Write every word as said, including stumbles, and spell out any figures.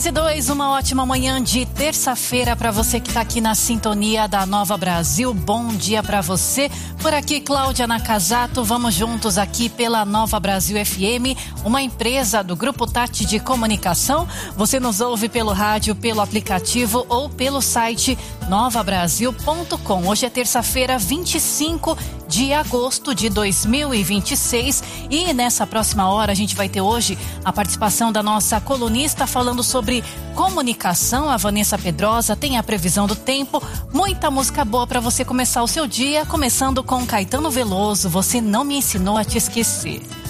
seis e dois, uma ótima manhã de terça-feira para você que está aqui na sintonia da Nova Brasil. Bom dia para você. Por aqui, Cláudia Nakazato. Vamos juntos aqui pela Nova Brasil F M, uma empresa do Grupo Tati de Comunicação. Você nos ouve pelo rádio, pelo aplicativo ou pelo site nova brasil ponto com. Hoje é terça-feira, vinte e cinco de agosto de dois mil e vinte e seis, e nessa próxima hora a gente vai ter hoje a participação da nossa colunista falando sobre comunicação, a Vanessa Pedrosa. Tem a previsão do tempo, muita música boa para você começar o seu dia, começando com Caetano Veloso, Você Não Me Ensinou a Te Esquecer.